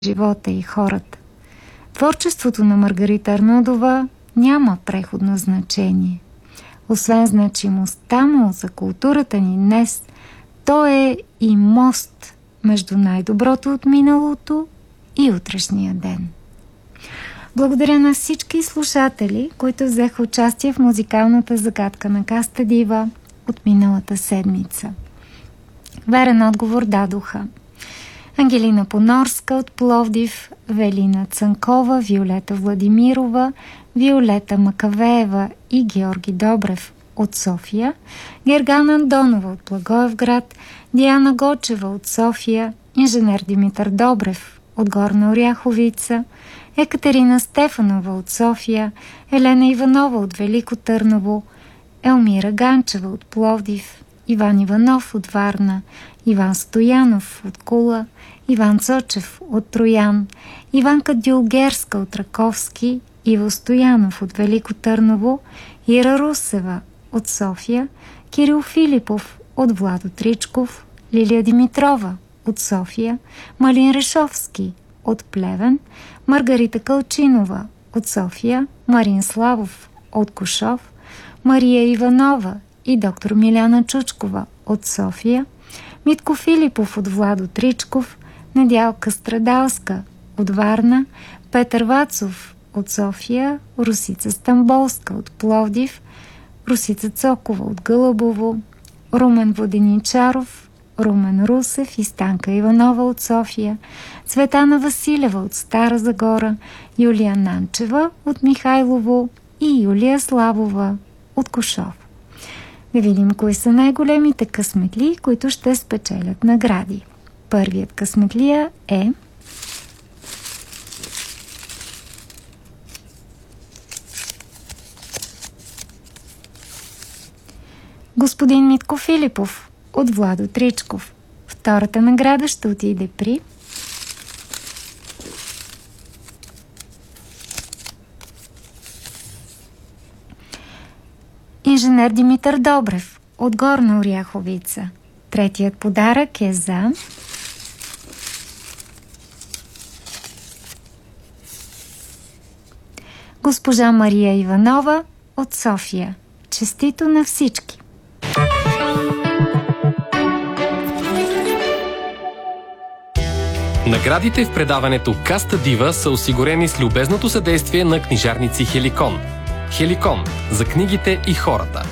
живота и хората. Творчеството на Маргарита Арнудова няма преходно значение. Освен значимостта му за културата ни днес, то е и мост между най-доброто от миналото и утрешния ден. Благодаря на всички слушатели, които взеха участие в музикалната загадка на Каста Дива от миналата седмица. Верен отговор дадоха Ангелина Понорска от Пловдив, Велина Цанкова, Виолета Владимирова, Виолета Макавеева и Георги Добрев от София, Гергана Андонова от Благоевград, Диана Гочева от София, инженер Димитър Добрев от Горна Оряховица, Екатерина Стефанова от София, Елена Иванова от Велико Търново, Елмира Ганчева от Пловдив, Иван Иванов от Варна, Иван Стоянов от Кула, Иван Цочев от Троян, Иванка Дюлгерска от Раковски, Иво Стоянов от Велико Търново, Ира Русева от София, Кирил Филипов от Владо Тричков, Лилия Димитрова от София, Малин Решовски от Плевен, Маргарита Кълчинова от София, Марин Славов от Кошов, Мария Иванова и доктор Миляна Чучкова от София, Митко Филипов от Владо Тричков, Недялка Страдалска от Варна, Петър Вацов от София, Русица Стамболска от Пловдив, Русица Цокова от Гълъбово, Румен Воденичаров, Румен Русев и Станка Иванова от София, Цветана Василева от Стара Загора, Юлия Нанчева от Михайлово и Юлия Славова от Кошов. Да видим кои са най-големите късметли, които ще спечелят награди. Първият късметлия е господин Митко Филипов от Владо Тричков. Втората награда ще отиде при инженер Димитър Добрев от Горна Оряховица. Третият подарък е за госпожа Мария Иванова от София. Честито на всички! Наградите в предаването Каста Дива са осигурени с любезното съдействие на книжарници Хеликон. Хеликон – за книгите и хората.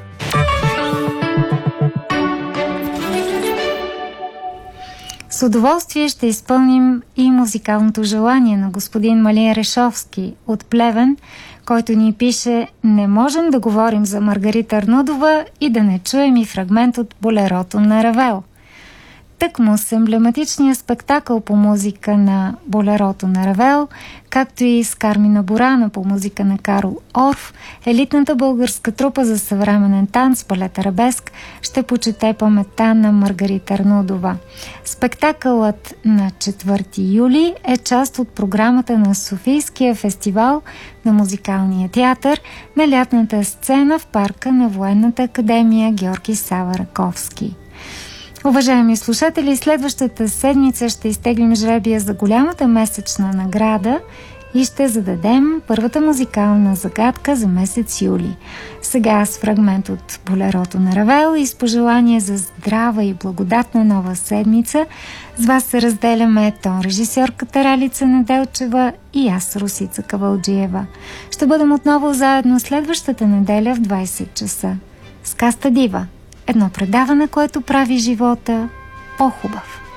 С удоволствие ще изпълним и музикалното желание на господин Малин Решовски от Плевен, който ни пише: не можем да говорим за Маргарита Арнудова и да не чуем и фрагмент от Болерото на Равел. Тъкмо с емблематичния спектакъл по музика на Болерото на Равел, както и с Кармина Бурана по музика на Карл Орф, елитната българска трупа за съвременен танц балет Арабеск ще почете паметта на Маргарита Арнудова. Спектакълът на 4 юли е част от програмата на Софийския фестивал на музикалния театър на лятната сцена в парка на Военната академия Георги Сава Раковски. Уважаеми слушатели, следващата седмица ще изтеглим жребия за голямата месечна награда и ще зададем първата музикална загадка за месец юли. Сега с фрагмент от Болерото на Равел и с пожелание за здрава и благодатна нова седмица, с вас се разделяме тон режисьорката Ралица Неделчева и аз, Русица Кавалджиева. Ще бъдем отново заедно следващата неделя в 20 часа. С Каста Дива. Едно предаване, което прави живота по-хубав.